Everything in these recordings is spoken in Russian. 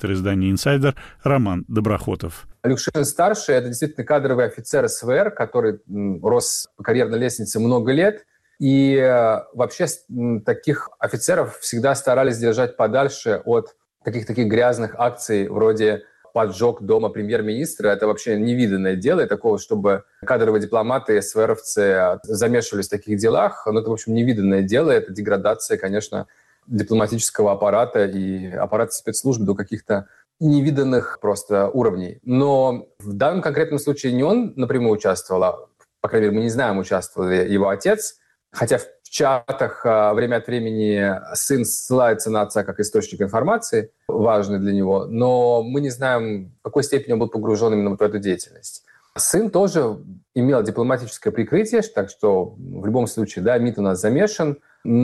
редактор издания «Инсайдер» Роман Доброхотов. Алешин-старший – это действительно кадровый офицер СВР, который рос по карьерной лестнице много лет. И вообще таких офицеров всегда старались держать подальше от таких грязных акций вроде поджог дома премьер-министра. Это вообще невиданное дело. И такого, чтобы кадровые дипломаты и СВРовцы замешивались в таких делах, это, в общем, невиданное дело. Это деградация, конечно, дипломатического аппарата и аппарата спецслужб до каких-то невиданных просто уровней. Но в данном конкретном случае не он напрямую участвовал, по крайней мере, мы не знаем, участвовал ли его отец, хотя в чатах время от времени сын ссылается на отца как источник информации, важный для него, но мы не знаем, в какой степени он был погружен именно в эту деятельность. Сын тоже имел дипломатическое прикрытие, так что в любом случае, да, МИД у нас замешан,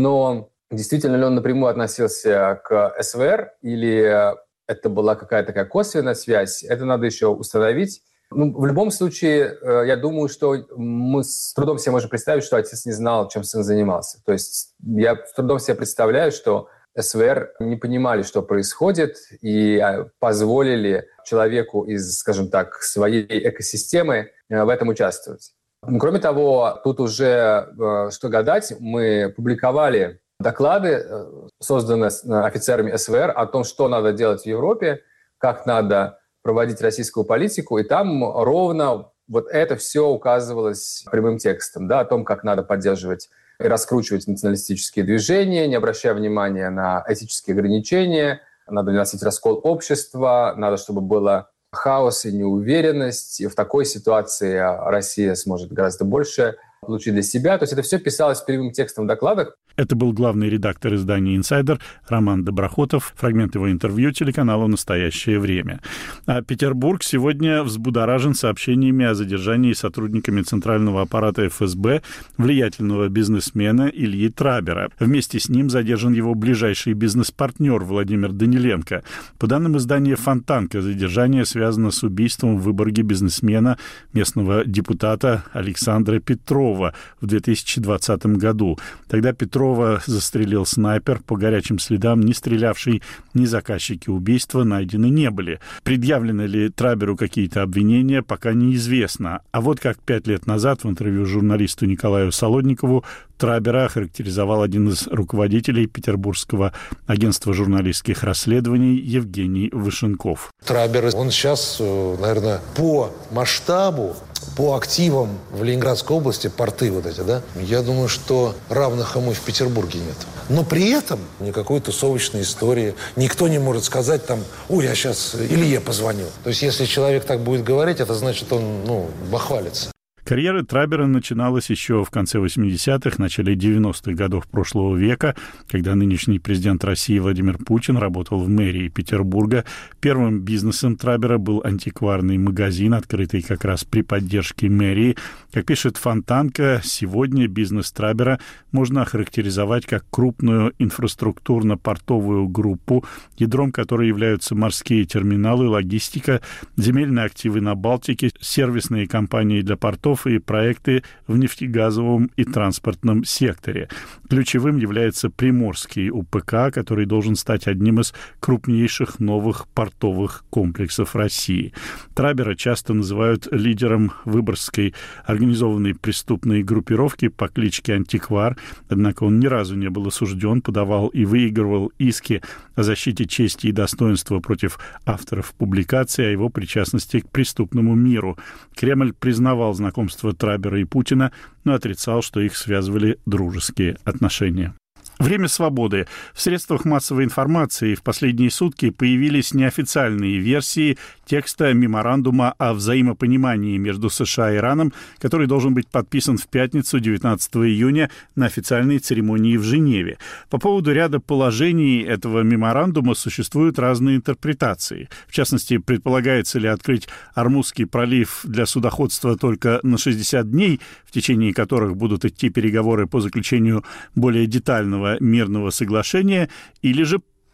но действительно ли он напрямую относился к СВР или это была какая-то такая косвенная связь, это надо еще установить. В любом случае, я думаю, что мы с трудом себе можем представить, что отец не знал, чем сын занимался. То есть я с трудом себе представляю, что СВР не понимали, что происходит, и позволили человеку из, скажем так, своей экосистемы в этом участвовать. Кроме того, тут уже, что гадать, мы публиковали доклады, созданные офицерами СВР, о том, что надо делать в Европе, как надо проводить российскую политику, и там ровно вот это все указывалось прямым текстом, да, о том, как надо поддерживать и раскручивать националистические движения, не обращая внимания на этические ограничения, надо вносить раскол общества, надо, чтобы было хаос и неуверенность, и в такой ситуации Россия сможет гораздо больше получить для себя. То есть это все писалось прямым текстом в докладах. Это был главный редактор издания «Инсайдер» Роман Доброхотов. Фрагмент его интервью телеканалу «Настоящее время». А Петербург сегодня взбудоражен сообщениями о задержании сотрудниками центрального аппарата ФСБ влиятельного бизнесмена Ильи Трабера. Вместе с ним задержан его ближайший бизнес-партнер Владимир Даниленко. По данным издания «Фонтанка», задержание связано с убийством в Выборге бизнесмена, местного депутата Александра Петрова в 2020 году. Тогда Петрова застрелил снайпер. По горячим следам ни стрелявший, ни заказчики убийства найдены не были. Предъявлены ли Траберу какие-то обвинения, пока неизвестно. А вот как 5 лет назад в интервью журналисту Николаю Солодникову Трабера охарактеризовал один из руководителей Петербургского агентства журналистских расследований Евгений Вышенков. Трабер, он сейчас, наверное, по масштабу, по активам в Ленинградской области, порты вот эти, да, я думаю, что равных ему в Петербурге нет. Но при этом никакой тусовочной истории. Никто не может сказать там, ой, я сейчас Илье позвонил. То есть, если человек так будет говорить, это значит, он, бахвалится. Карьера Трабера начиналась еще в конце 80-х, начале 90-х годов прошлого века, когда нынешний президент России Владимир Путин работал в мэрии Петербурга. Первым бизнесом Трабера был антикварный магазин, открытый как раз при поддержке мэрии. Как пишет Фонтанка, сегодня бизнес Трабера можно охарактеризовать как крупную инфраструктурно-портовую группу, ядром которой являются морские терминалы, логистика, земельные активы на Балтике, сервисные компании для портов и проекты в нефтегазовом и транспортном секторе. Ключевым является Приморский УПК, который должен стать одним из крупнейших новых портовых комплексов России. Трабера часто называют лидером Выборгской организованной преступной группировки по кличке Антиквар, однако он ни разу не был осужден, подавал и выигрывал иски о защите чести и достоинства против авторов публикаций о его причастности к преступному миру. Кремль признавал знакомство Трабера и Путина, но отрицал, что их связывали дружеские отношения. Время свободы. В средствах массовой информации в последние сутки появились неофициальные версии текста меморандума о взаимопонимании между США и Ираном, который должен быть подписан в пятницу, 19 июня, на официальной церемонии в Женеве. По поводу ряда положений этого меморандума существуют разные интерпретации. В частности, предполагается ли открыть Ормузский пролив для судоходства только на 60 дней, в течение которых будут идти переговоры по заключению более детального мирного соглашения, или же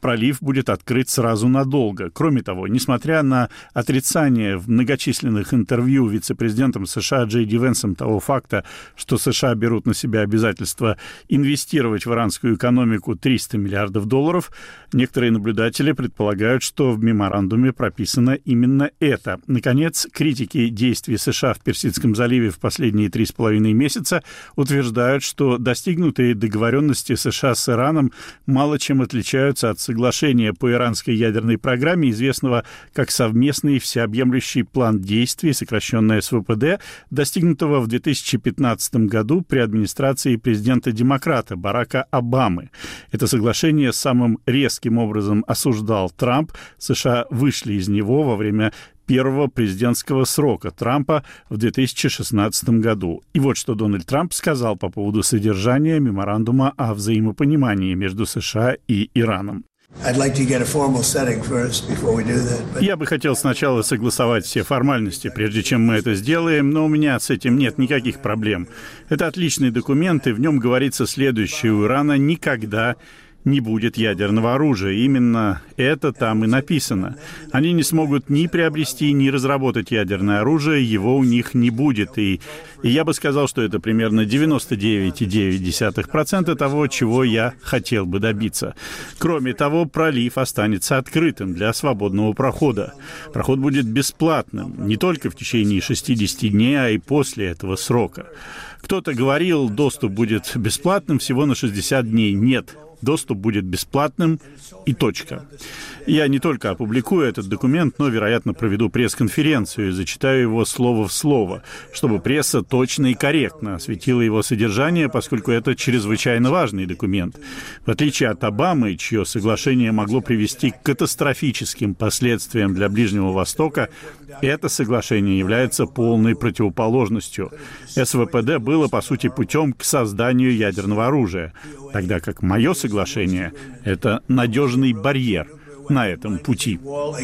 пролив будет открыт сразу надолго. Кроме того, несмотря на отрицание в многочисленных интервью вице-президентом США Джей Ди Венсом того факта, что США берут на себя обязательство инвестировать в иранскую экономику $300 миллиардов, некоторые наблюдатели предполагают, что в меморандуме прописано именно это. Наконец, критики действий США в Персидском заливе в последние 3,5 месяца утверждают, что достигнутые договоренности США с Ираном мало чем отличаются от соглашения по иранской ядерной программе, известного как совместный всеобъемлющий план действий, сокращенное СВПД, достигнутого в 2015 году при администрации президента-демократа Барака Обамы. Это соглашение самым резким образом осуждал Трамп. США вышли из него во время первого президентского срока Трампа в 2016 году. И вот что Дональд Трамп сказал по поводу содержания меморандума о взаимопонимании между США и Ираном. Я бы хотел сначала согласовать все формальности, прежде чем мы это сделаем, но у меня с этим нет никаких проблем. Это отличный документ, и в нем говорится следующее: у Ирана никогда не будет ядерного оружия. Именно это там и написано. Они не смогут ни приобрести, ни разработать ядерное оружие, его у них не будет. И я бы сказал, что это примерно 99,9% того, чего я хотел бы добиться. Кроме того, пролив останется открытым для свободного прохода. Проход будет бесплатным не только в течение 60 дней, а и после этого срока. Кто-то говорил, доступ будет бесплатным всего на 60 дней. Нет. Доступ будет бесплатным и точка. Я не только опубликую этот документ, но, вероятно, проведу пресс-конференцию и зачитаю его слово в слово, чтобы пресса точно и корректно осветила его содержание, поскольку это чрезвычайно важный документ. В отличие от Обамы, чье соглашение могло привести к катастрофическим последствиям для Ближнего Востока, это соглашение является полной противоположностью. СВПД было, по сути, путем к созданию ядерного оружия, тогда как мое соглашение — это надежный барьер на этом пути.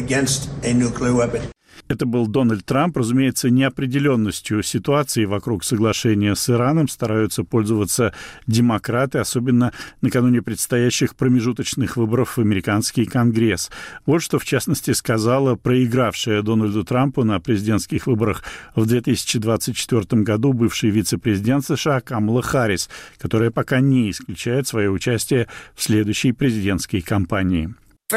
Это был Дональд Трамп. Разумеется, неопределенностью ситуации вокруг соглашения с Ираном стараются пользоваться демократы, особенно накануне предстоящих промежуточных выборов в американский Конгресс. Вот что, в частности, сказала проигравшая Дональду Трампу на президентских выборах в 2024 году бывший вице-президент США Камала Харрис, которая пока не исключает свое участие в следующей президентской кампании.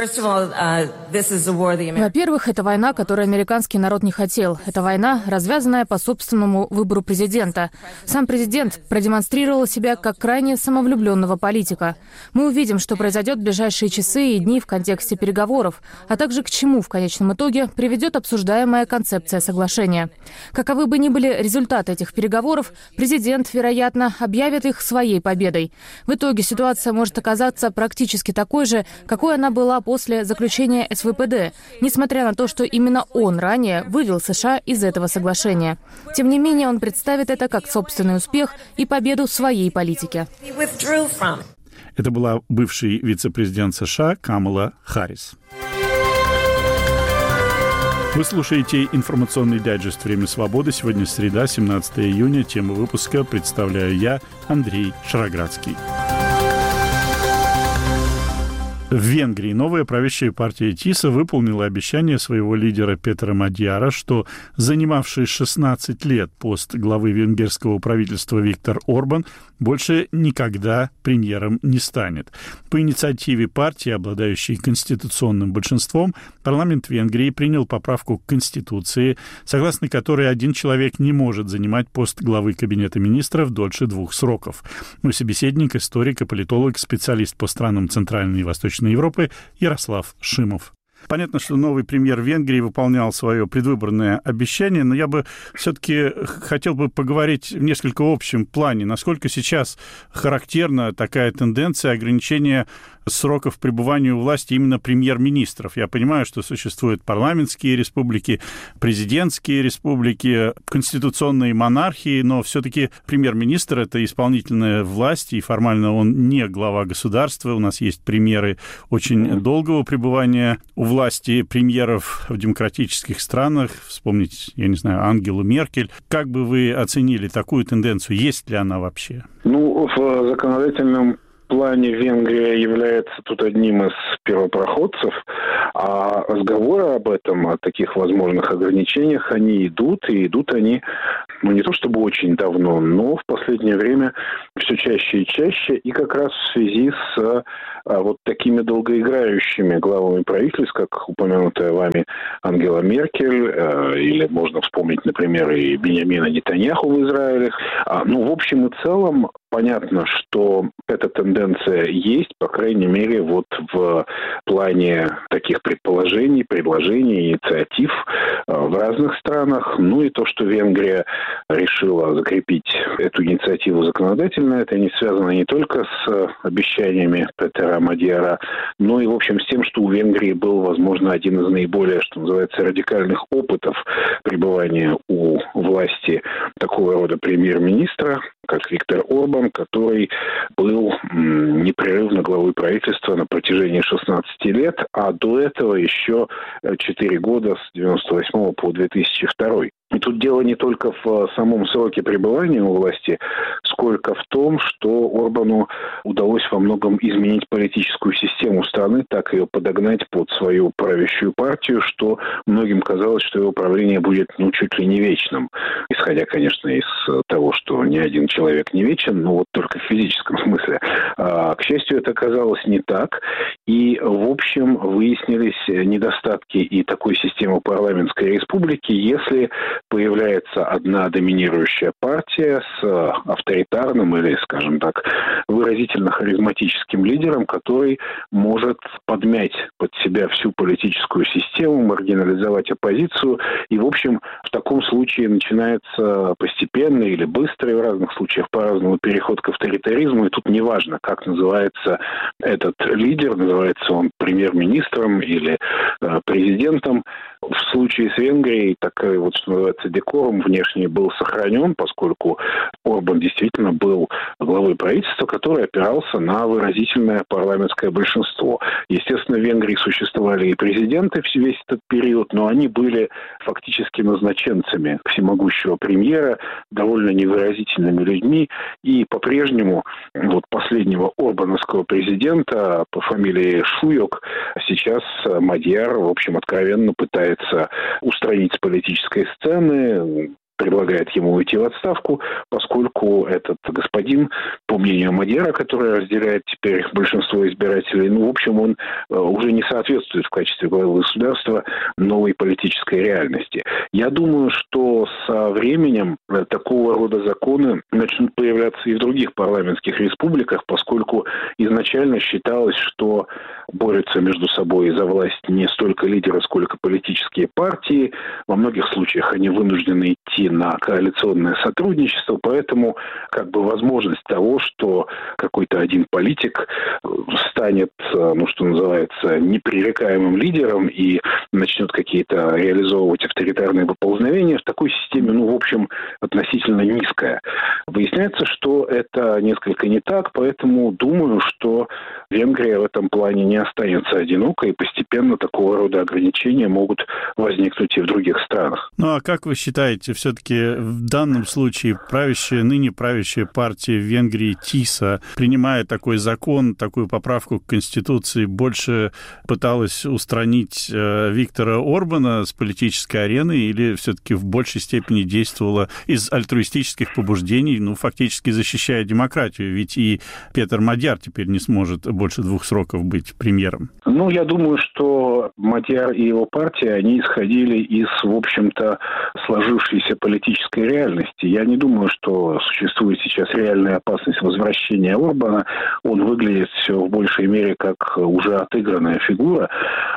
Во-первых, это война, которую американский народ не хотел. Это война, развязанная по собственному выбору президента. Сам президент продемонстрировал себя как крайне самовлюбленного политика. Мы увидим, что произойдет в ближайшие часы и дни в контексте переговоров, а также к чему в конечном итоге приведет обсуждаемая концепция соглашения. Каковы бы ни были результаты этих переговоров, президент, вероятно, объявит их своей победой. В итоге ситуация может оказаться практически такой же, какой она была после заключения СВПД, несмотря на то, что именно он ранее вывел США из этого соглашения. Тем не менее, он представит это как собственный успех и победу своей политики. Это была бывший вице-президент США Камала Харрис. Вы слушаете информационный дайджест «Время свободы». Сегодня среда, 17 июня. Тему выпуска представляю я, Андрей Шароградский. В Венгрии новая правящая партия ТИСА выполнила обещание своего лидера Петера Мадьяра, что занимавший 16 лет пост главы венгерского правительства Виктор Орбан больше никогда премьером не станет. По инициативе партии, обладающей конституционным большинством, парламент Венгрии принял поправку к Конституции, согласно которой один человек не может занимать пост главы Кабинета министров дольше 2 сроков. Мой собеседник, историк и политолог, специалист по странам Центральной и Восточной Европы Ярослав Шимов. Понятно, что новый премьер Венгрии выполнял свое предвыборное обещание, но я бы все-таки хотел бы поговорить в несколько общем плане. Насколько сейчас характерна такая тенденция ограничения сроков пребывания у власти именно премьер-министров? Я понимаю, что существуют парламентские республики, президентские республики, конституционные монархии, но все-таки премьер-министр — это исполнительная власть, и формально он не глава государства. У нас есть примеры очень долгого пребывания у власти премьеров в демократических странах. Вспомнить, я не знаю, Ангелу Меркель. Как бы вы оценили такую тенденцию? Есть ли она вообще? В законодательном плане Венгрия является тут одним из первопроходцев, а разговоры об этом, о таких возможных ограничениях, они идут, и идут они, не то чтобы очень давно, но в последнее время все чаще и чаще, и как раз в связи с вот такими долгоиграющими главами правительств, как упомянутая вами Ангела Меркель, или можно вспомнить, например, и Биньямина Нетаньяху в Израиле. В общем и целом, понятно, что эта тенденция есть, по крайней мере, вот в плане таких предположений, предложений, инициатив в разных странах. И то, что Венгрия решила закрепить эту инициативу законодательно, это не связано не только с обещаниями Петера Мадьяра, но и, в общем, с тем, что у Венгрии был, возможно, один из наиболее, что называется, радикальных опытов пребывания у власти такого рода премьер-министра, как Виктор Орбан, который был непрерывно главой правительства на протяжении 16 лет, а до этого еще 4 года с 1998 по 2002. И тут дело не только в самом сроке пребывания у власти, сколько в том, что Орбану удалось во многом изменить политическую систему страны, так ее подогнать под свою правящую партию, что многим казалось, что его правление будет чуть ли не вечным. Исходя, конечно, из того, что ни один человек не вечен, но вот только в физическом смысле. К счастью, это оказалось не так. И, в общем, выяснились недостатки и такой системы парламентской республики, если появляется одна доминирующая партия с авторитарным или, скажем так, выразительно харизматическим лидером, который может подмять под себя всю политическую систему, маргинализовать оппозицию. И, в общем, в таком случае начинается постепенный или быстрый, в разных случаях по-разному, переход к авторитаризму. И тут неважно, как называется этот лидер, называется он премьер-министром или президентом. В случае с Венгрией такой вот, что называется, декорум внешний был сохранен, поскольку Орбан действительно был главой правительства, который опирался на выразительное парламентское большинство. Естественно, в Венгрии существовали и президенты весь этот период, но они были фактически назначенцами всемогущего премьера, довольно невыразительными людьми, и по-прежнему вот последнего орбановского президента по фамилии Шуйок сейчас Мадьяр, в общем, откровенно пытается устранить с политической сцены, предлагает ему уйти в отставку, поскольку этот господин, по мнению Мадьяра, который разделяет теперь большинство избирателей, в общем, он уже не соответствует в качестве главы государства новой политической реальности. Я думаю, что со временем такого рода законы начнут появляться и в других парламентских республиках, поскольку изначально считалось, что борются между собой за власть не столько лидеры, сколько политические партии. Во многих случаях они вынуждены идти на коалиционное сотрудничество, поэтому возможность того, что какой-то один политик станет, что называется, непререкаемым лидером и начнет какие-то реализовывать авторитарные поползновения, в такой системе, в общем, относительно низкая. Выясняется, что это несколько не так, поэтому думаю, что Венгрия в этом плане не останется одинокой, и постепенно такого рода ограничения могут возникнуть и в других странах. А как вы считаете, все-таки в данном случае ныне правящая партия в Венгрии ТИСА, принимая такой закон, такую поправку к Конституции, больше пыталась устранить Виктора Орбана с политической арены или все-таки в большей степени действовала из альтруистических побуждений, фактически защищая демократию? Ведь и Петер Мадьяр теперь не сможет больше 2 сроков быть премьером. Я думаю, что Мадьяр и его партия, они исходили из, в общем-то, сложившейся политической реальности. Я не думаю, что существует сейчас реальная опасность возвращения Орбана. Он выглядит все в большей мере как уже отыгранная фигура.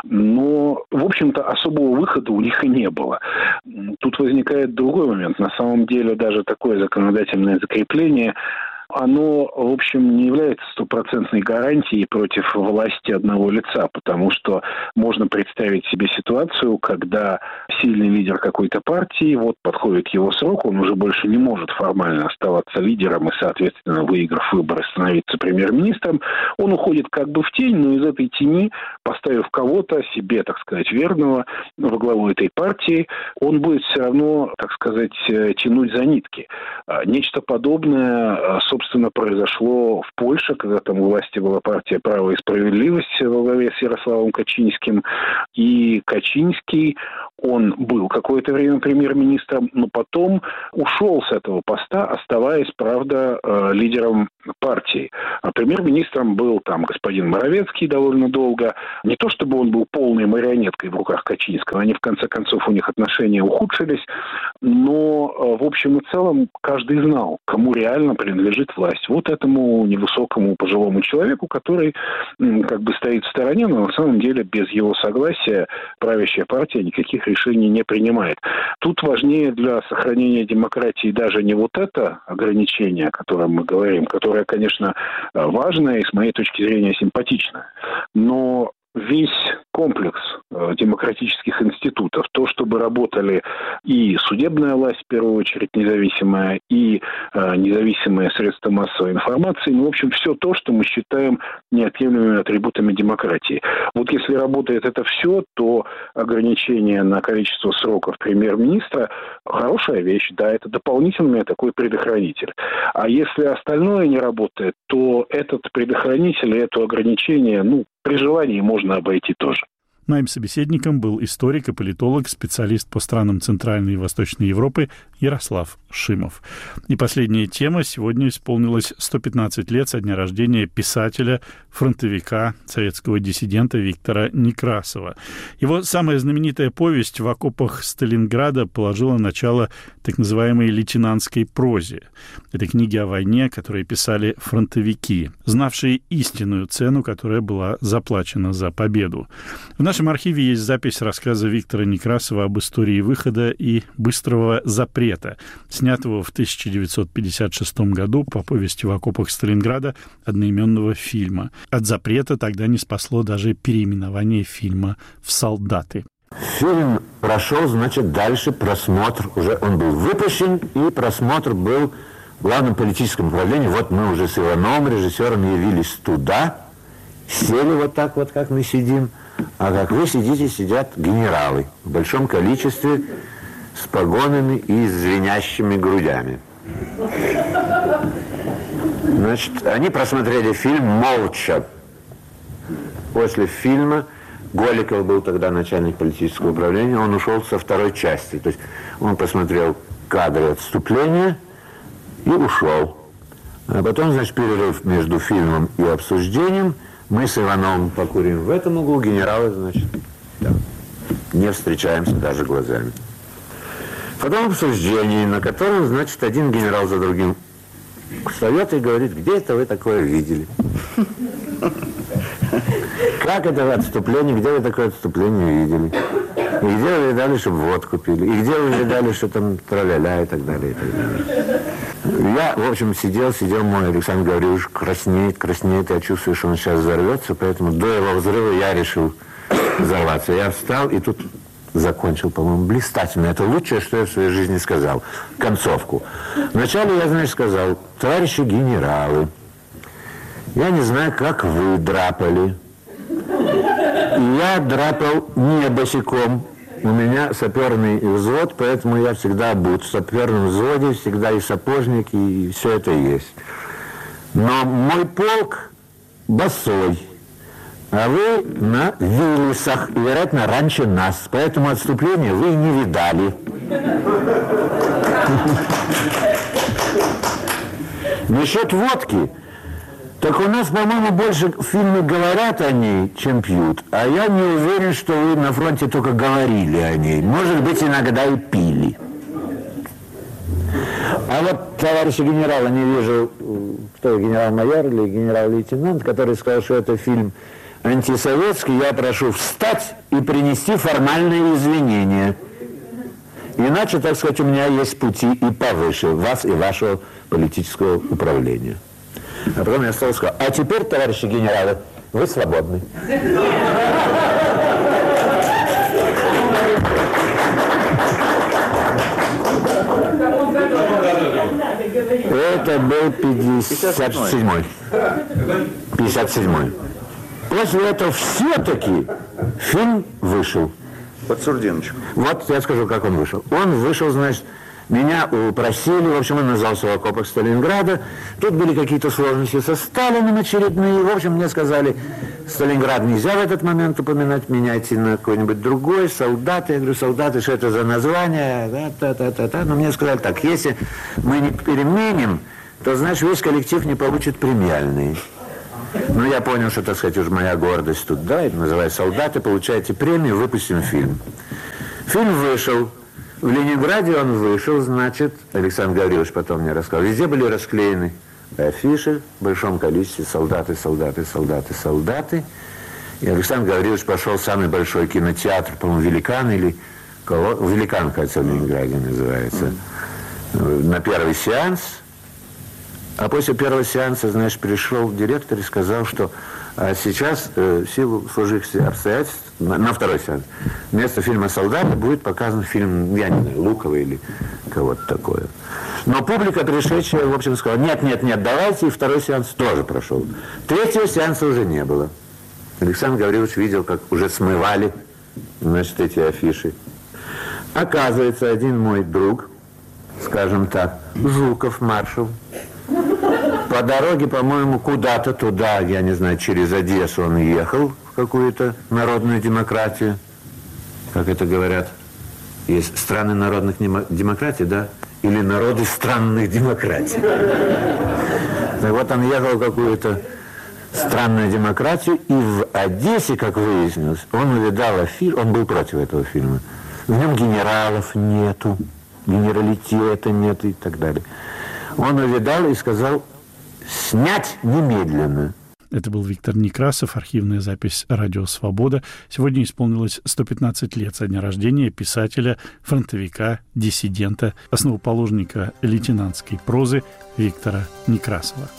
Но, в общем-то, особого выхода у них и не было. Тут возникает другой момент. На самом деле, даже такое законодательное закрепление, оно, в общем, не является стопроцентной гарантией против власти одного лица, потому что можно представить себе ситуацию, когда сильный лидер какой-то партии, подходит его срок, он уже больше не может формально оставаться лидером и, соответственно, выиграв выборы, становиться премьер-министром, он уходит в тень, но из этой тени, поставив кого-то, себе, так сказать, верного, во главу этой партии, он будет все равно, так сказать, тянуть за нитки. Нечто подобное, собственно, собственно, произошло в Польше, когда там у власти была партия «Право и справедливость» во главе с Ярославом Качинским. И Качинский, он был какое-то время премьер-министром, но потом ушел с этого поста, оставаясь, правда, лидером партии. А премьер-министром был там господин Моровецкий довольно долго. Не то чтобы он был полной марионеткой в руках Качинского, они в конце концов у них отношения ухудшились, но в общем и целом каждый знал, кому реально принадлежит власть. Вот этому невысокому пожилому человеку, который как бы стоит в стороне, но на самом деле без его согласия правящая партия никаких решений не принимает. Тут важнее для сохранения демократии даже не вот это ограничение, о котором мы говорим, которое, конечно, важное и, с моей точки зрения, симпатичное, но весь комплекс демократических институтов, то, чтобы работали и судебная власть, в первую очередь, независимая, и независимые средства массовой информации, ну, в общем, все то, что мы считаем неотъемлемыми атрибутами демократии. Вот если работает это все, то ограничение на количество сроков премьер-министра хорошая вещь, да, это дополнительный такой предохранитель. А если остальное не работает, то этот предохранитель и это ограничение, ну, при желании можно обойти тоже. Моим собеседником был историк и политолог, специалист по странам Центральной и Восточной Европы Ярослав Шимов. И последняя тема. Сегодня исполнилось 115 лет со дня рождения писателя, фронтовика, советского диссидента Виктора Некрасова. Его самая знаменитая повесть «В окопах Сталинграда» положила начало так называемой лейтенантской прозе. Это книги о войне, которые писали фронтовики, знавшие истинную цену, которая была заплачена за победу. В нашем архиве есть запись рассказа Виктора Некрасова об истории выхода и быстрого запрета, снятого в 1956 году по повести «В окопах Сталинграда» одноименного фильма. От запрета тогда не спасло даже переименование фильма в «Солдаты». Фильм прошел, значит, дальше просмотр. Уже он был выпущен, и просмотр был в главном политическом управлении. Вот мы уже с Ивановым, режиссером, явились туда, сели вот так вот, как мы сидим. А как вы сидите, сидят генералы в большом количестве с погонами и звенящими грудями. Значит, они просмотрели фильм молча. После фильма Голиков был тогда начальник политического управления, он ушел со второй части. То есть он посмотрел кадры отступления и ушел. А потом, значит, перерыв между фильмом и обсуждением. Мы с Ивановым покурим в этом углу, генералы, значит, там, не встречаемся даже глазами. Потом обсуждение, на котором, значит, один генерал за другим встает и говорит: где это вы такое видели? Как это отступление, где вы такое отступление видели? И где вы видали, чтобы водку пили? И где вы видали, что там тра-ля-ля и так далее, и так далее. Я, в общем, сидел, мой Александр Гаврилович краснеет, я чувствую, что он сейчас взорвется, поэтому до его взрыва я решил взорваться. Я встал и тут закончил, по-моему, блистательно. Это лучшее, что я в своей жизни сказал. Концовку. Вначале я, значит, сказал: товарищи генералы, я не знаю, как вы драпали. Я драпал не босиком. У меня саперный взвод, поэтому я всегда обут. В саперном взводе всегда и сапожники, и все это есть. Но мой полк босой, а вы на Виллисах, и, вероятно, раньше нас. Поэтому отступление вы не видали. Насчет водки. Так у нас, по-моему, больше в фильме говорят о ней, чем пьют. А я не уверен, что вы на фронте только говорили о ней. Может быть, иногда и пили. А вот товарища генерала, не вижу, кто генерал-майор или генерал-лейтенант, который сказал, что это фильм антисоветский, я прошу встать и принести формальные извинения. Иначе, так сказать, у меня есть пути и повыше вас и вашего политического управления. А потом я стал сказать: а теперь, товарищи генералы, вы свободны. Это был 57-й. 57-й. После этого все-таки фильм вышел. Под Сурдиночку. Вот я скажу, как он вышел. Он вышел, значит, Меня упросили, в общем, он назвался в окопах Сталинграда. Тут были какие-то сложности со Сталиным очередные. В общем, мне сказали, Сталинград нельзя в этот момент упоминать, меняйте на какой-нибудь другой, солдаты. Я говорю, солдаты, что это за название? Но мне сказали так, если мы не переменим, то, значит, весь коллектив не получит премиальные. Ну, я понял, что, так сказать, уж моя гордость тут, да, это называется «Солдаты, получаете премию, выпустим фильм». Фильм вышел. В Ленинграде он вышел, значит, Александр Гаврилович потом мне рассказал, везде были расклеены афиши в большом количестве, солдаты, солдаты, солдаты, солдаты. И Александр Гаврилович пошел в самый большой кинотеатр, по-моему, «Великан» или «Великан», кажется, в Ленинграде называется, на первый сеанс. А после первого сеанса, значит, пришел директор и сказал, что сейчас, в силу сложившихся обстоятельств, на второй сеанс, вместо фильма «Солдаты» будет показан фильм, я не знаю, Лукова или кого-то такое. Но публика, пришедшая, в общем, сказала, нет, давайте, и второй сеанс тоже прошел. Третьего сеанса уже не было. Александр Гаврилович видел, как уже смывали, значит, эти афиши. Оказывается, один мой друг, скажем так, Жуков, маршал, по дороге, по-моему, куда-то туда, я не знаю, через Одессу он ехал в какую-то народную демократию. Как это говорят? Есть страны народных демократий, да? Или народы странных демократий. Так вот, он ехал в какую-то странную демократию, и в Одессе, как выяснилось, он увидал афиш, он был против этого фильма. В нем генералов нету, генералитета нет и так далее. Он увидал и сказал... снять немедленно. Это был Виктор Некрасов, архивная запись «Радио Свобода». Сегодня исполнилось 115 лет со дня рождения писателя, фронтовика, диссидента, основоположника лейтенантской прозы Виктора Некрасова.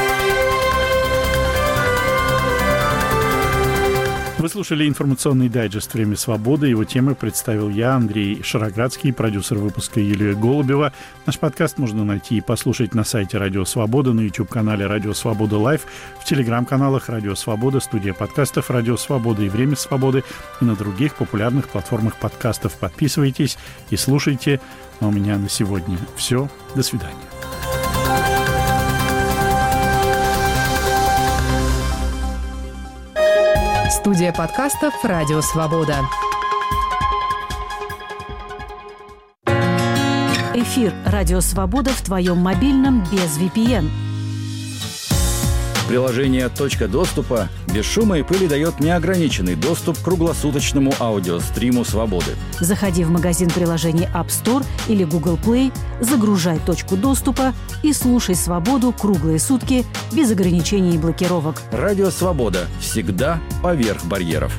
Вы слушали информационный дайджест «Время свободы». Его темы представил я, Андрей Шароградский, продюсер выпуска Юлия Голубева. Наш подкаст можно найти и послушать на сайте «Радио Свобода», на YouTube-канале «Радио Свобода Лайв», в телеграм-каналах «Радио Свобода», студия подкастов «Радио Свобода» и «Время свободы» и на других популярных платформах подкастов. Подписывайтесь и слушайте. А у меня на сегодня все. До свидания. Студия подкастов «Радио Свобода». Эфир «Радио Свобода» в твоем мобильном без VPN. Приложение «Точка доступа» без шума и пыли дает неограниченный доступ к круглосуточному аудиостриму «Свободы». Заходи в магазин приложений App Store или Google Play, загружай «Точку доступа» и слушай «Свободу» круглые сутки без ограничений и блокировок. Радио «Свобода» всегда поверх барьеров.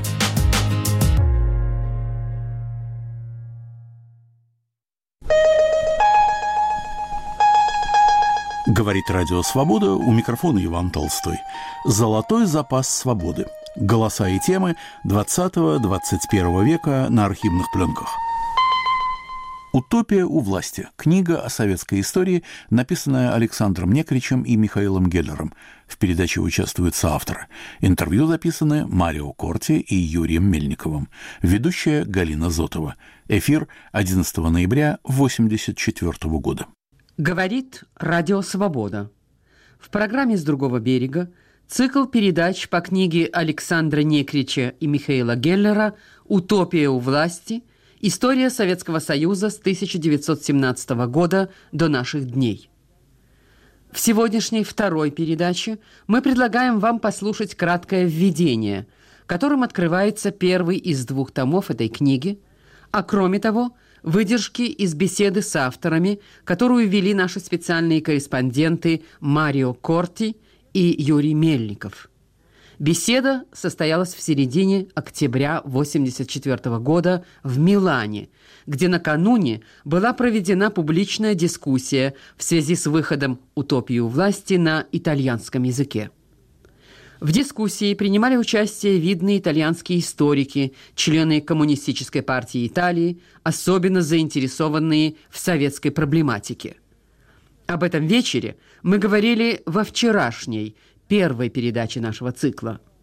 Говорит Радио Свобода, у микрофона Иван Толстой. Золотой запас свободы. Голоса и темы 20-21 века на архивных пленках. «Утопия у власти». Книга о советской истории, написанная Александром Некричем и Михаилом Геллером. В передаче участвуют соавторы. Интервью записаны Марио Корти и Юрием Мельниковым. Ведущая Галина Зотова. Эфир 11 ноября 1984 года. Говорит Радио Свобода. В программе «С другого берега» цикл передач по книге Александра Некрича и Михаила Геллера «Утопия у власти. История Советского Союза с 1917 года до наших дней». В сегодняшней второй передаче мы предлагаем вам послушать краткое введение, которым открывается первый из 2 томов этой книги, а кроме того, выдержки из беседы с авторами, которую вели наши специальные корреспонденты Марио Корти и Юрий Мельников. Беседа состоялась в середине октября 1984 года в Милане, где накануне была проведена публичная дискуссия в связи с выходом «Утопии у власти» на итальянском языке. В дискуссии принимали участие видные итальянские историки, члены Коммунистической партии Италии, особенно заинтересованные в советской проблематике. Об этом вечере мы говорили во вчерашней, первой передаче нашего цикла.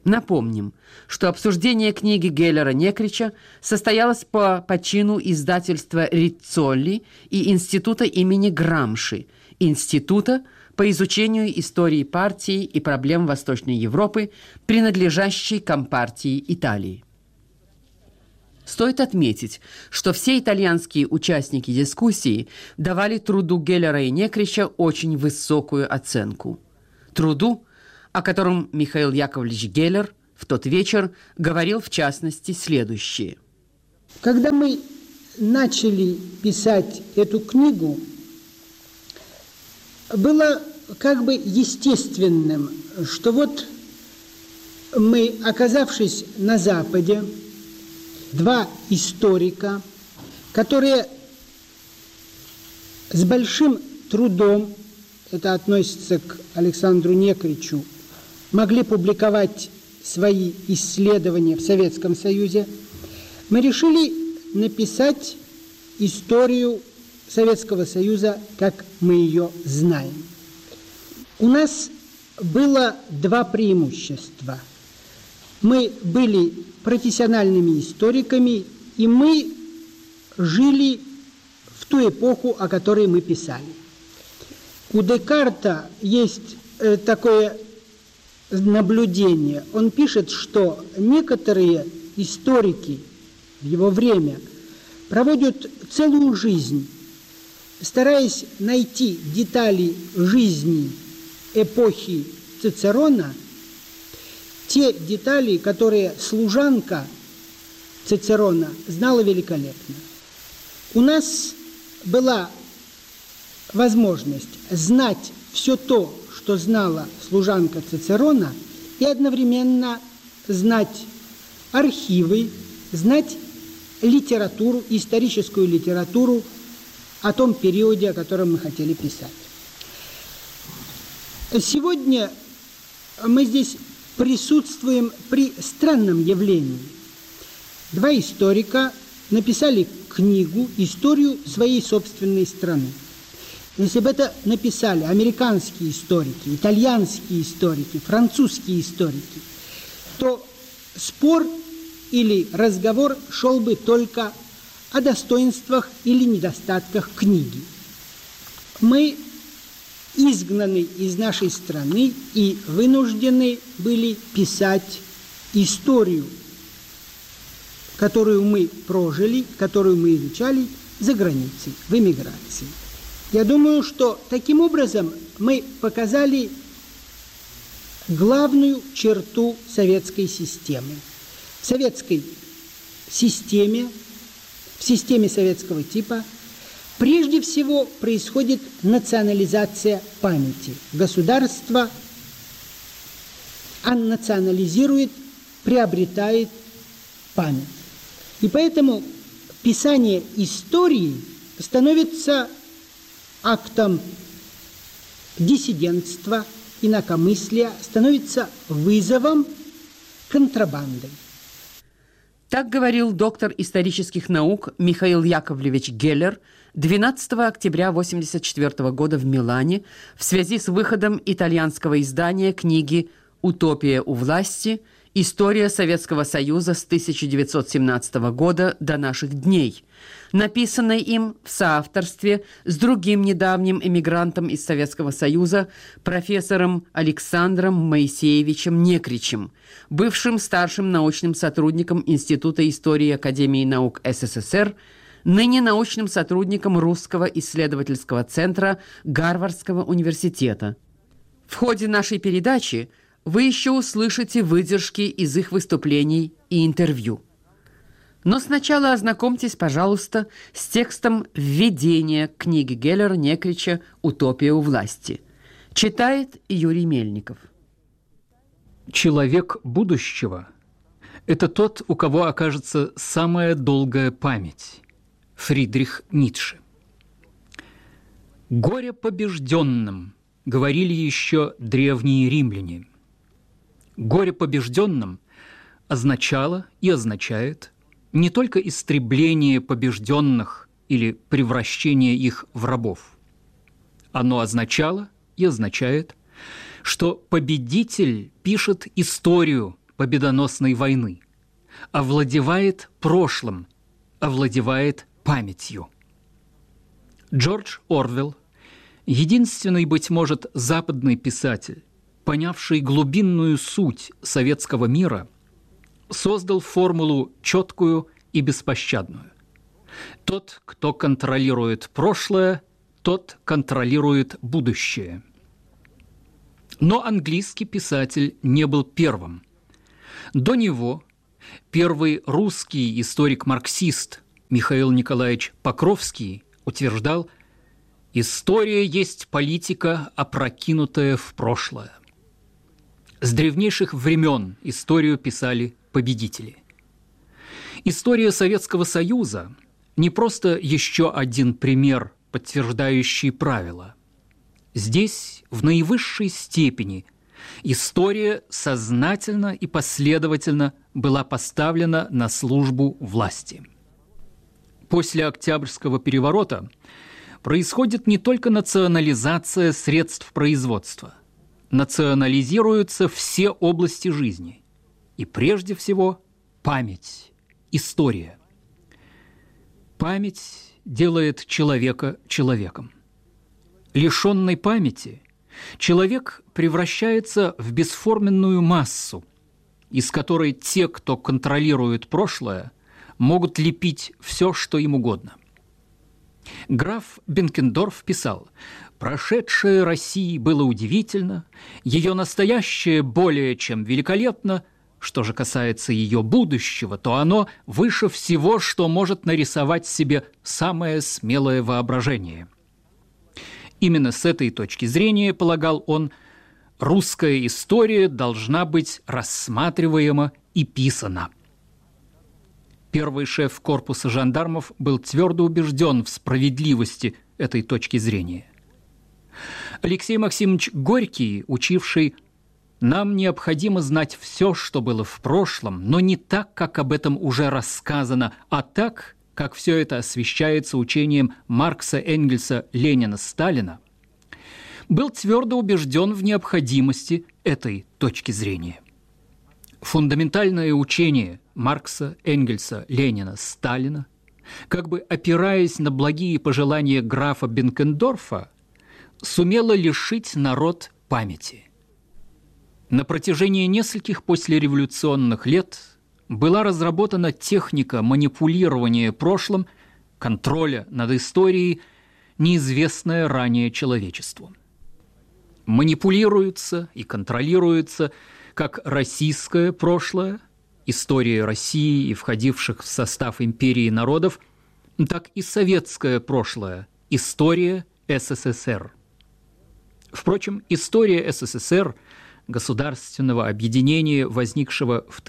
Напомним, что обсуждение книги Геллера-Некрича состоялось по почину издательства Риццолли и Института имени Грамши, института по изучению истории партии и проблем Восточной Европы, принадлежащей Компартии Италии. Стоит отметить, что все итальянские участники дискуссии давали труду Геллера и Некрича очень высокую оценку. Труду, о котором Михаил Яковлевич Геллер в тот вечер говорил в частности следующее. Когда мы начали писать эту книгу, было как бы естественным, что вот мы, оказавшись на Западе, два историка, которые с большим трудом, это относится к Александру Некричу, могли публиковать свои исследования в Советском Союзе, мы решили написать историю Советского Союза, как мы ее знаем. У нас было два преимущества. Мы были профессиональными историками, и мы жили в ту эпоху, о которой мы писали. У Декарта есть такое наблюдение. Он пишет, что некоторые историки в его время проводят целую жизнь, стараясь найти детали жизни эпохи Цицерона, те детали, которые служанка Цицерона знала великолепно. У нас была возможность знать все то, что знала служанка Цицерона, и одновременно знать архивы, знать литературу, историческую литературу о том периоде, о котором мы хотели писать. Сегодня мы здесь присутствуем при странном явлении. Два историка написали книгу, историю своей собственной страны. Если бы это написали американские историки, итальянские историки, французские историки, то спор или разговор шел бы только о достоинствах или недостатках книги. Мы изгнаны из нашей страны и вынуждены были писать историю, которую мы прожили, которую мы изучали за границей, в эмиграции. Я думаю, что таким образом мы показали главную черту советской системы. В советской системе, в системе советского типа, прежде всего происходит национализация памяти. Государство национализирует, приобретает память. И поэтому писание истории становится актом диссидентства, инакомыслия, становится вызовом контрабандой. Так говорил доктор исторических наук Михаил Яковлевич Геллер 12 октября 1984 года в Милане в связи с выходом итальянского издания книги «Утопия у власти. История Советского Союза с 1917 года до наших дней», написанной им в соавторстве с другим недавним эмигрантом из Советского Союза, профессором Александром Моисеевичем Некричем, бывшим старшим научным сотрудником Института истории Академии наук СССР, ныне научным сотрудником Русского исследовательского центра Гарвардского университета. В ходе нашей передачи вы еще услышите выдержки из их выступлений и интервью. Но сначала ознакомьтесь, пожалуйста, с текстом введения к книге Геллера-Некрича «Утопия у власти». Читает Юрий Мельников. Человек будущего – это тот, у кого окажется самая долгая память. Фридрих Ницше. «Горе побежденным», – говорили еще древние римляне. «Горе побежденным» означало и означает не только истребление побежденных или превращение их в рабов. Оно означало и означает, что победитель пишет историю, победоносной войны, овладевает прошлым, овладевает памятью. Джордж Орвелл, единственный, быть может, западный писатель, понявший глубинную суть советского мира, создал формулу четкую и беспощадную. Тот, кто контролирует прошлое, тот контролирует будущее. Но английский писатель не был первым. До него первый русский историк-марксист Михаил Николаевич Покровский утверждал: «История есть политика, опрокинутая в прошлое». С древнейших времен историю писали победители. История Советского Союза не просто еще один пример, подтверждающий правила. Здесь в наивысшей степени история сознательно и последовательно была поставлена на службу власти. После Октябрьского переворота происходит не только национализация средств производства, национализируются все области жизни. И прежде всего память, история. Память делает человека человеком. Лишенный памяти, человек превращается в бесформенную массу, из которой те, кто контролирует прошлое, могут лепить все, что им угодно. Граф Бенкендорф писал: «Прошедшее России было удивительно, ее настоящее более чем великолепно. Что же касается ее будущего, то оно выше всего, что может нарисовать себе самое смелое воображение». Именно с этой точки зрения, полагал он, русская история должна быть рассматриваема и писана. Первый шеф корпуса жандармов был твердо убежден в справедливости этой точки зрения. Алексей Максимович Горький, учивший: «Нам необходимо знать все, что было в прошлом, но не так, как об этом уже рассказано, а так, как все это освещается учением Маркса, Энгельса, Ленина, Сталина», был твердо убежден в необходимости этой точки зрения. Фундаментальное учение Маркса, Энгельса, Ленина, Сталина, как бы опираясь на благие пожелания графа Бенкендорфа, сумело лишить народ памяти. На протяжении нескольких послереволюционных лет была разработана техника манипулирования прошлым, контроля над историей, неизвестная ранее человечеству. Манипулируется и контролируется как российское прошлое, история России и входивших в состав империи народов, так и советское прошлое, история СССР. Впрочем, история СССР, государственного объединения, возникшего в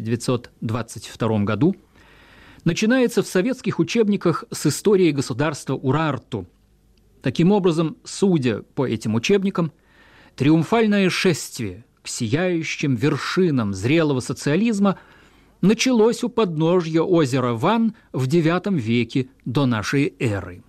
1922 году, начинается в советских учебниках с истории государства Урарту. Таким образом, судя по этим учебникам, триумфальное шествие к сияющим вершинам зрелого социализма началось у подножья озера Ван в IX веке до нашей эры.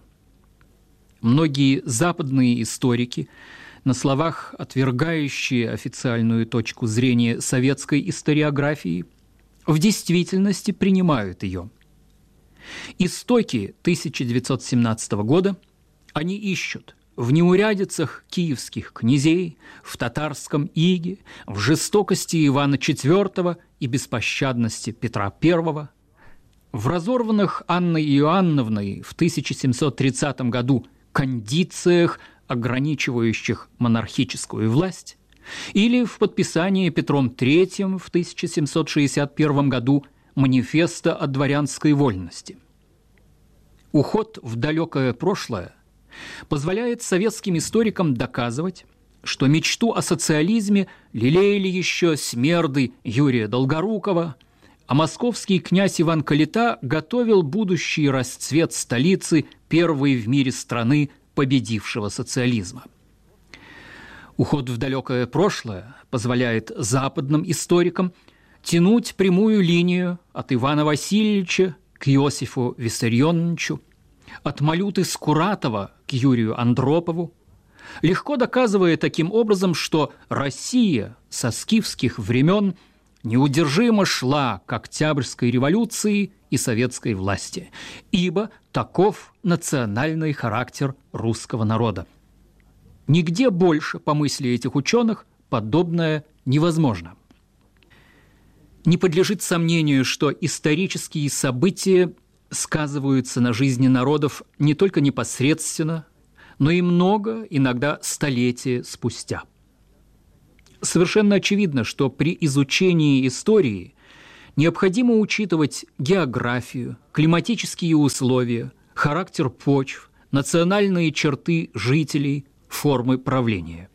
Многие западные историки, на словах отвергающие официальную точку зрения советской историографии, в действительности принимают ее. Истоки 1917 года они ищут в неурядицах киевских князей, в татарском иге, в жестокости Ивана IV и беспощадности Петра I, в разорванных Анной Иоанновной в 1730 году кондициях, ограничивающих монархическую власть, или в подписании Петром III в 1761 году манифеста о дворянской вольности. Уход в далекое прошлое позволяет советским историкам доказывать, что мечту о социализме лелеяли еще смерды Юрия Долгорукова, а московский князь Иван Калита готовил будущий расцвет столицы первой в мире страны, победившего социализма. Уход в далекое прошлое позволяет западным историкам тянуть прямую линию от Ивана Васильевича к Иосифу Виссарионовичу, от Малюты Скуратова к Юрию Андропову, легко доказывая таким образом, что Россия со скифских времен неудержимо шла к Октябрьской революции и советской власти, ибо таков национальный характер русского народа. Нигде больше, по мысли этих ученых, подобное невозможно. Не подлежит сомнению, что исторические события сказываются на жизни народов не только непосредственно, но и много, иногда столетия спустя. Совершенно очевидно, что при изучении истории необходимо учитывать географию, климатические условия, характер почв, национальные черты жителей, формы правления.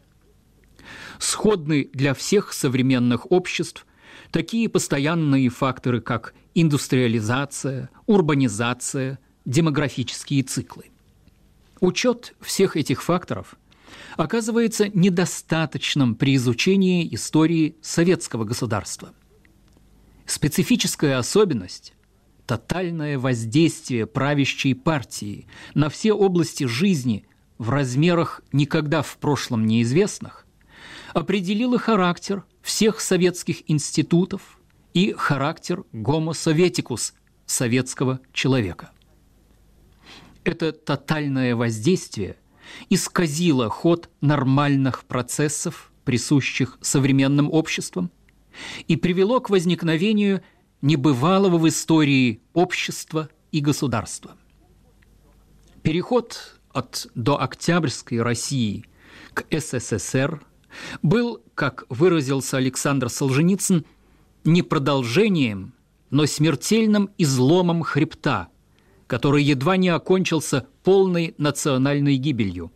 Сходны для всех современных обществ такие постоянные факторы, как индустриализация, урбанизация, демографические циклы. Учет всех этих факторов оказывается недостаточным при изучении истории советского государства. Специфическая особенность – тотальное воздействие правящей партии на все области жизни в размерах никогда в прошлом неизвестных – определила характер всех советских институтов и характер Homo Sovieticus – советского человека. Это тотальное воздействие исказило ход нормальных процессов, присущих современным обществам, и привело к возникновению небывалого в истории общества и государства. Переход от дооктябрьской России к СССР был, как выразился Александр Солженицын, не продолжением, но смертельным изломом хребта, который едва не окончился полной национальной гибелью.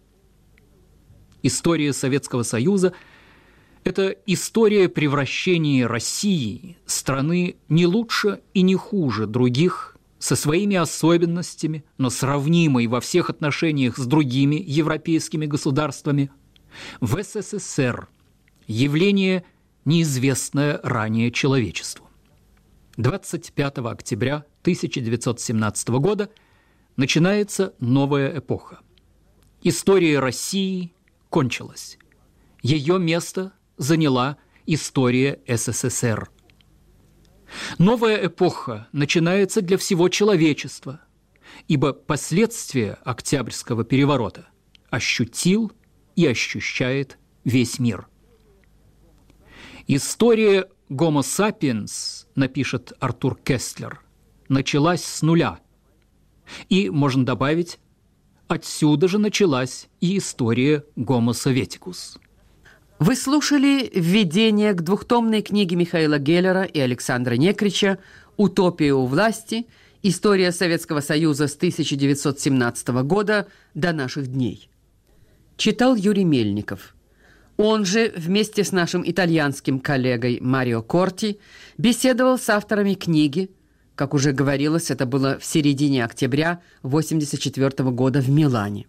История Советского Союза – это история превращения России, страны не лучше и не хуже других, со своими особенностями, но сравнимой во всех отношениях с другими европейскими государствами, в СССР, явление, неизвестное ранее человечеству. 25 октября 1917 года начинается новая эпоха. История России кончилась. Ее место заняла история СССР. Новая эпоха начинается для всего человечества, ибо последствия Октябрьского переворота ощутил и ощущает весь мир. История Homo sapiens, напишет Артур Кестлер, началась с нуля. И, можно добавить, отсюда же началась и история Homo Sovieticus. Вы слушали введение к двухтомной книге Михаила Геллера и Александра Некрича «Утопия у власти. История Советского Союза с 1917 года до наших дней». Читал Юрий Мельников. Он же вместе с нашим итальянским коллегой Марио Корти беседовал с авторами книги. Как уже говорилось, это было в середине октября 1984 года в Милане.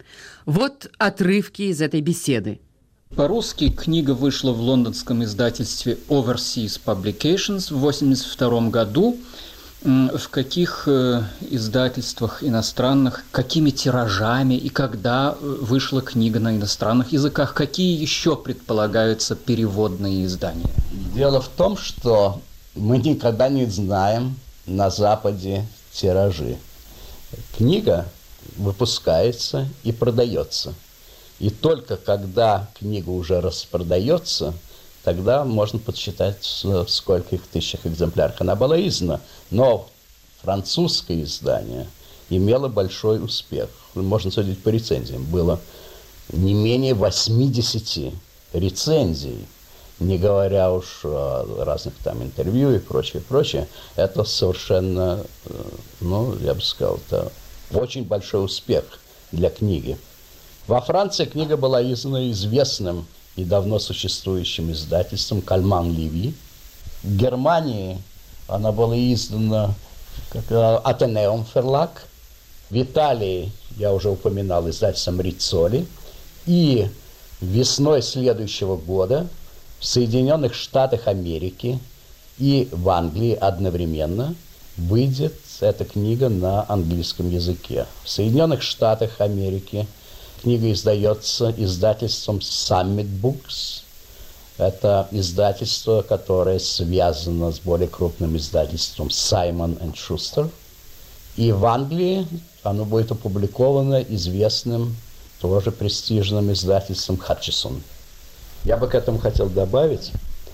Вот отрывки из этой беседы. По-русски книга вышла в лондонском издательстве Overseas Publications в 1982 году. В каких издательствах иностранных, какими тиражами и когда вышла книга на иностранных языках? Какие еще предполагаются переводные издания? Дело в том, что мы никогда не знаем на Западе тиражи. Книга выпускается и продается. И только когда книга уже распродается, тогда можно подсчитать, в скольких тысячах экземплярах она была издана. Но французское издание имело большой успех. Можно судить по рецензиям. Было не менее 80 рецензий, не говоря уж о разных там интервью и прочее, прочее. Это совершенно, я бы сказал, это очень большой успех для книги. Во Франции книга была издана известным и давно существующим издательством «Кальман Леви». В Германии она была издана как «Атенеум Ферлаг». В Италии, я уже упоминал, издательством «Риццоли». И весной следующего года в Соединенных Штатах Америки и в Англии одновременно выйдет эта книга на английском языке. В Соединенных Штатах Америки книга издается издательством Summit Books, Это издательство, которое связано с более крупным издательством Simon & Schuster. И в Англии оно будет опубликовано известным, тоже престижным издательством Hutchison. Я бы к этому хотел добавить,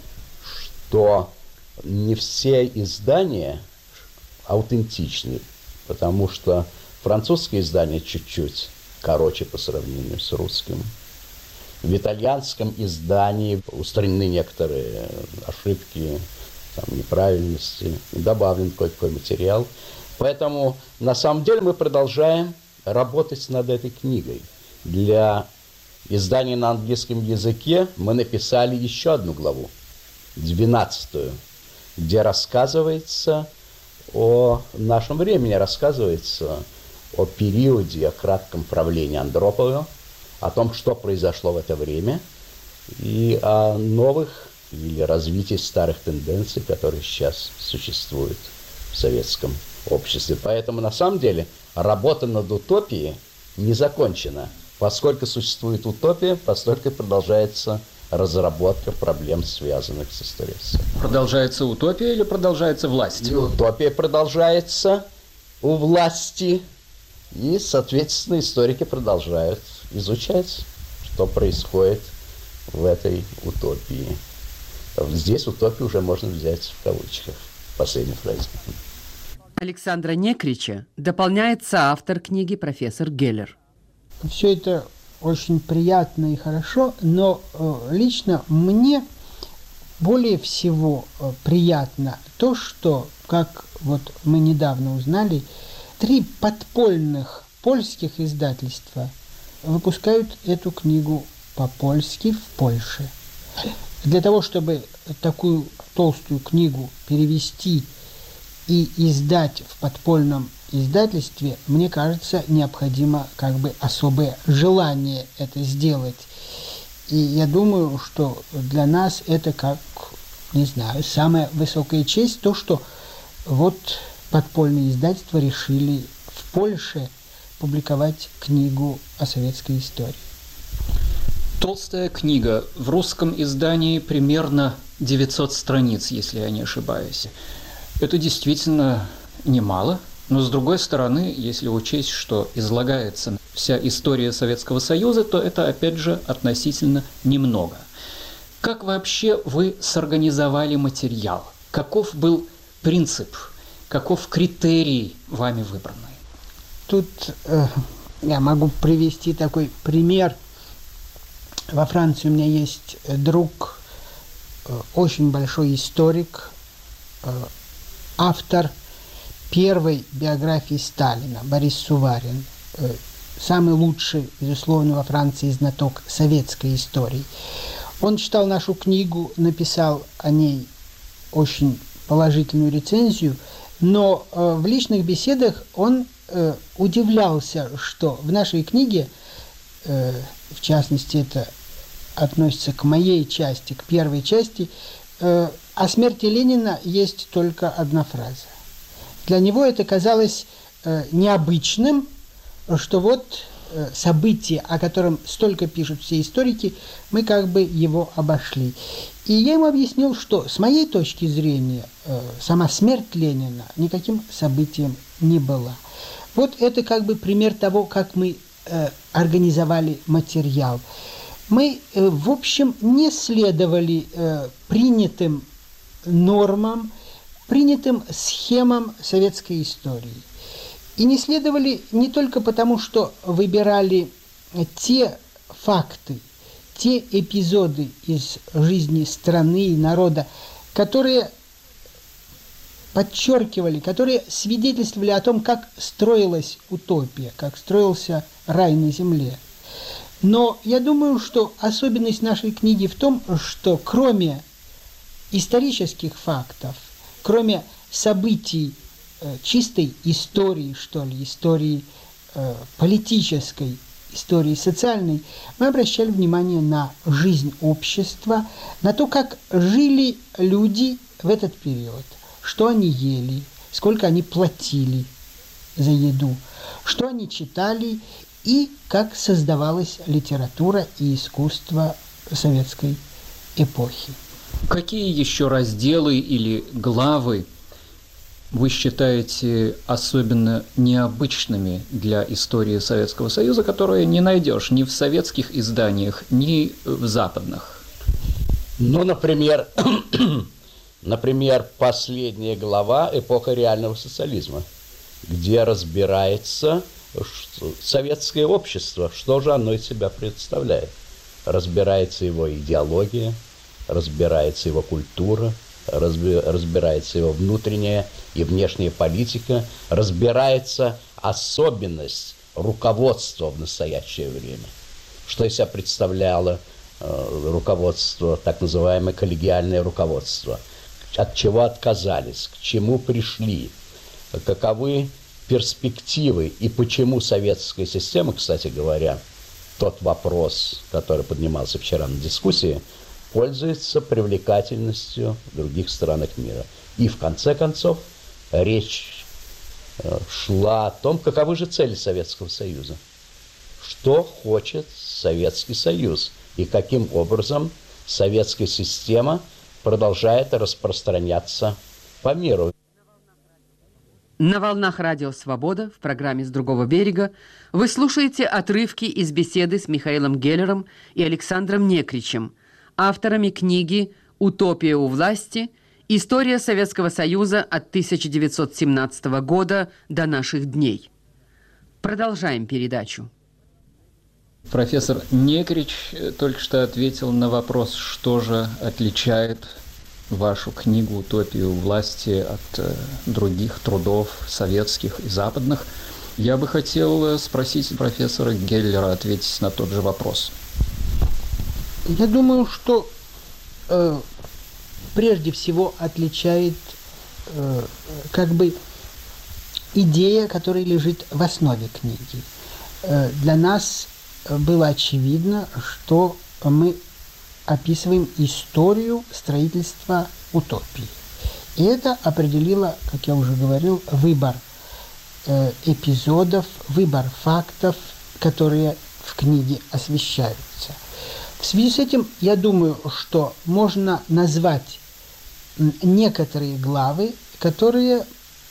что не все издания аутентичны, потому что французские издания чуть-чуть короче по сравнению с русским. В итальянском издании устранены некоторые ошибки, там, неправильности, добавлен кое-какой материал. Поэтому на самом деле мы продолжаем работать над этой книгой. Для издания на английском языке мы написали еще одну главу, 12-ю, где рассказывается о нашем времени, рассказывается о периоде, о кратком правлении Андропова, о том, что произошло в это время, и о новых или развитии старых тенденций, которые сейчас существуют в советском обществе. Поэтому, на самом деле, работа над утопией не закончена. Поскольку существует утопия, постольку продолжается разработка проблем, связанных с историей. Продолжается утопия или продолжается власть? И утопия продолжается у власти, и, соответственно, историки продолжают изучать, что происходит в этой утопии. Здесь утопию уже можно взять в кавычках, в последней фразе. Александра Некрича дополняет соавтор книги профессор Геллер. Все это очень приятно и хорошо, но лично мне более всего приятно то, что, как вот мы недавно узнали, 3 подпольных польских издательства выпускают эту книгу по-польски в Польше. Для того, чтобы такую толстую книгу перевести и издать в подпольном издательстве, мне кажется, необходимо как бы особое желание это сделать. И я думаю, что для нас это как, не знаю, самая высокая честь, то, что вот подпольные издательства решили в Польше публиковать книгу о советской истории. Толстая книга. В русском издании примерно 900 страниц, если я не ошибаюсь. Это действительно немало, но с другой стороны, если учесть, что излагается вся история Советского Союза, то это, опять же, относительно немного. Как вообще вы сорганизовали материал? Каков был принцип? Каков критерий вами выбранный? Тут я могу привести такой пример. Во Франции у меня есть друг, очень большой историк, автор первой биографии Сталина, Борис Суварин. Самый лучший, безусловно, во Франции знаток советской истории. Он читал нашу книгу, написал о ней очень положительную рецензию, но в личных беседах он удивлялся, что в нашей книге, в частности, это относится к моей части, к первой части, о смерти Ленина есть только одна фраза. Для него это казалось необычным, что вот событие, о котором столько пишут все историки, мы как бы его обошли. И я ему объяснил, что с моей точки зрения сама смерть Ленина никаким событием не была. Вот это как бы пример того, как мы организовали материал. Мы, в общем, не следовали принятым нормам, принятым схемам советской истории. И не следовали не только потому, что выбирали те факты, те эпизоды из жизни страны и народа, которые подчеркивали, которые свидетельствовали о том, как строилась утопия, как строился рай на земле. Но я думаю, что особенность нашей книги в том, что кроме исторических фактов, кроме событий чистой истории, что ли, истории политической, истории социальной, мы обращали внимание на жизнь общества, на то, как жили люди в этот период, что они ели, сколько они платили за еду, что они читали и как создавалась литература и искусство советской эпохи. Какие еще разделы или главы вы считаете особенно необычными для истории Советского Союза, которые не найдешь ни в советских изданиях, ни в западных? Ну, например, последняя глава «Эпоха реального социализма», где разбирается советское общество, что же оно из себя представляет. Разбирается его идеология, разбирается его культура, разбирается его внутренняя и внешняя политика, разбирается особенность руководства в настоящее время. Что из себя представляло руководство, так называемое коллегиальное руководство, от чего отказались, к чему пришли, каковы перспективы и почему советская система, кстати говоря, тот вопрос, который поднимался вчера на дискуссии, пользуется привлекательностью в других странах мира. И в конце концов речь шла о том, каковы же цели Советского Союза, что хочет Советский Союз и каким образом советская система продолжает распространяться по миру. На волнах Радио Свобода в программе «С другого берега» вы слушаете отрывки из беседы с Михаилом Геллером и Александром Некричем, авторами книги «Утопия у власти. История Советского Союза от 1917 года до наших дней». Продолжаем передачу. Профессор Некрич только что ответил на вопрос, что же отличает вашу книгу «Утопию власти» от других трудов советских и западных. Я бы хотел спросить профессора Геллера ответить на тот же вопрос. Я думаю, что прежде всего отличает идея, которая лежит в основе книги. Для нас было очевидно, что мы описываем историю строительства утопии. И это определило, как я уже говорил, выбор эпизодов, выбор фактов, которые в книге освещаются. В связи с этим, я думаю, что можно назвать некоторые главы, которые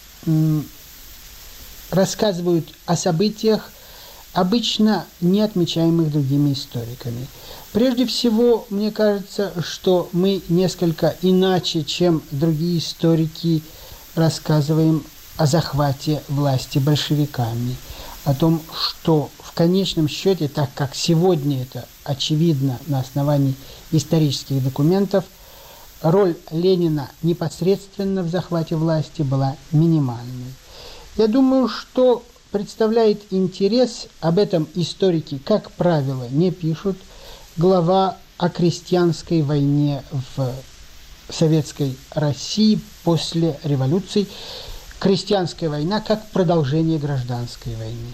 рассказывают о событиях, обычно не отмечаемых другими историками. Прежде всего, мне кажется, что мы несколько иначе, чем другие историки, рассказываем о захвате власти большевиками, о том, что в конечном счете, так как сегодня это очевидно на основании исторических документов, роль Ленина непосредственно в захвате власти была минимальной. Я думаю, что представляет интерес, об этом историки, как правило, не пишут, глава о крестьянской войне в Советской России после революции, крестьянская война как продолжение гражданской войны.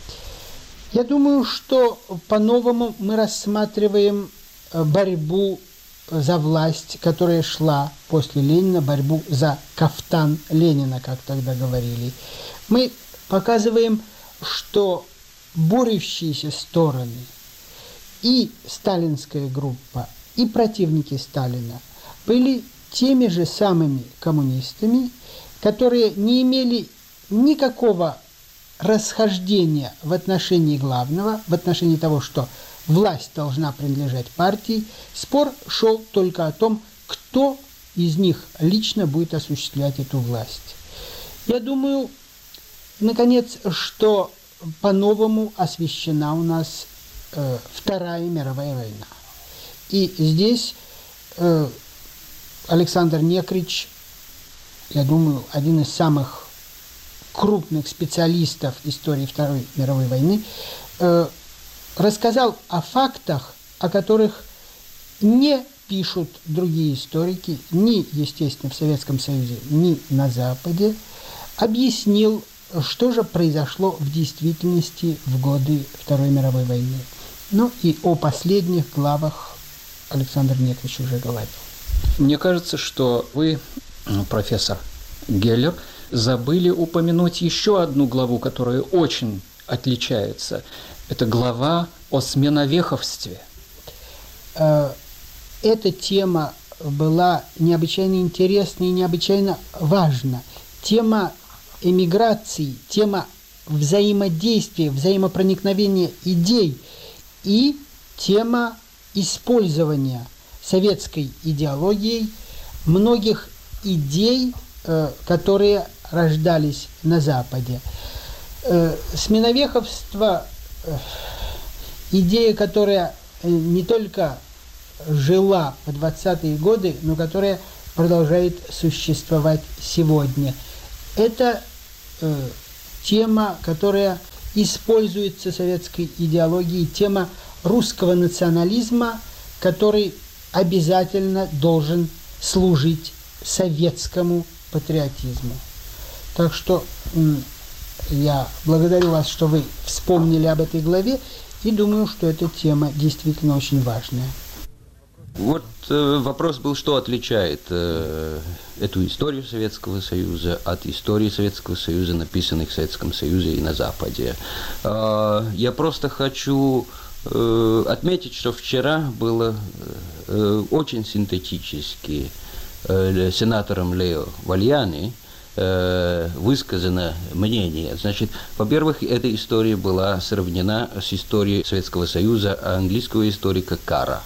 Я думаю, что по-новому мы рассматриваем борьбу за власть, которая шла после Ленина, борьбу за кафтан Ленина, как тогда говорили. Мы показываем, что борющиеся стороны, и сталинская группа, и противники Сталина были теми же самыми коммунистами, которые не имели никакого расхождения в отношении главного, в отношении того, что власть должна принадлежать партии. Спор шел только о том, кто из них лично будет осуществлять эту власть. Я думаю, наконец, что по-новому освещена у нас Вторая мировая война. И здесь Александр Некрич, я думаю, один из самых крупных специалистов истории Второй мировой войны, рассказал о фактах, о которых не пишут другие историки, ни, естественно, в Советском Союзе, ни на Западе, объяснил, что же произошло в действительности в годы Второй мировой войны. Ну и о последних главах Александр Некрич уже говорил. Мне кажется, что вы, профессор Геллер, забыли упомянуть еще одну главу, которая очень отличается. Это глава о сменовеховстве. эта тема была необычайно интересна и необычайно важна. Тема эмиграции, тема взаимодействия, взаимопроникновения идей и тема использования советской идеологией многих идей, которые рождались на Западе. Сменовеховство – идея, которая не только жила в 20-е годы, но которая продолжает существовать сегодня. Это тема, которая используется советской идеологией, тема русского национализма, который обязательно должен служить советскому патриотизму. Так что я благодарю вас, что вы вспомнили об этой главе, и думаю, что эта тема действительно очень важная. Вот вопрос был, что отличает эту историю Советского Союза от истории Советского Союза, написанных в Советском Союзе и на Западе. Я просто хочу отметить, что вчера было очень синтетически сенатором Лео Вальяни высказано мнение. Значит, во-первых, эта история была сравнена с историей Советского Союза английского историка Карра.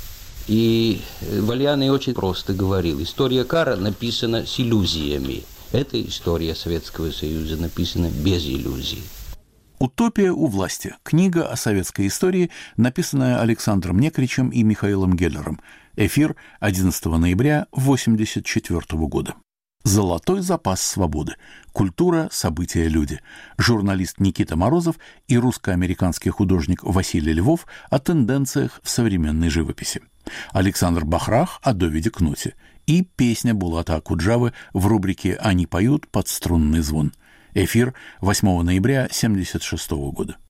И Вальяни очень просто говорил, история Карра написана с иллюзиями. Эта история Советского Союза написана без иллюзий. «Утопия у власти» – книга о советской истории, написанная Александром Некричем и Михаилом Геллером. Эфир 11 ноября 1984 года. «Золотой запас свободы. Культура, события, люди». Журналист Никита Морозов и русско-американский художник Василий Львов о тенденциях в современной живописи. Александр Бахрах о Довиде Кнуте. И песня Булата Акуджавы в рубрике «Они поют под струнный звон». Эфир 8 ноября 1976 года.